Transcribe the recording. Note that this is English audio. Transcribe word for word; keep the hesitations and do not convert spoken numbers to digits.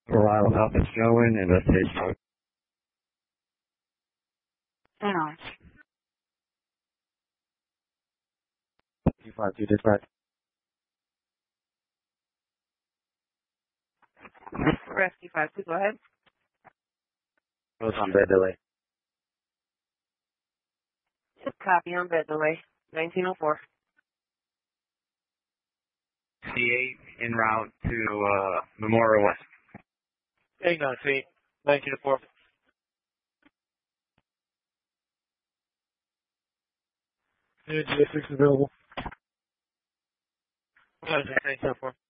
Arrival Alpha showing, investigation. Down. two five two dispatch. Rescue five two, go ahead. Goes on bed delay. Copy on bed delay. nineteen oh four. C eight en route to uh, Memorial West. eight nine feet, nineteen oh four. G S six available. nineteen oh four.